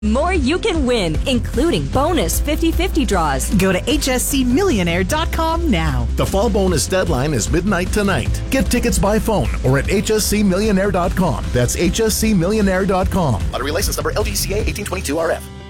More you can win, including bonus 50/50 draws. Go to hscmillionaire.com now. The fall bonus deadline is midnight tonight. Get tickets by phone or at hscmillionaire.com. That's hscmillionaire.com. Lottery license number LGCA 1822RF.